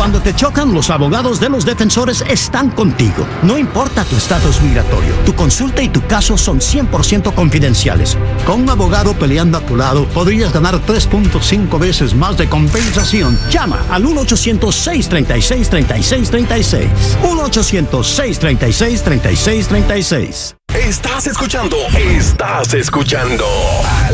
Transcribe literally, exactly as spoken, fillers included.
Cuando te chocan, los abogados de los defensores están contigo. No importa tu estatus migratorio, tu consulta y tu caso son cien por ciento confidenciales. Con un abogado peleando a tu lado, podrías ganar tres punto cinco veces más de compensación. Llama al uno ochocientos, seiscientos treinta y seis, treinta y seis treinta y seis. uno ochocientos, seiscientos treinta y seis, treinta y seis treinta y seis. Estás escuchando, estás escuchando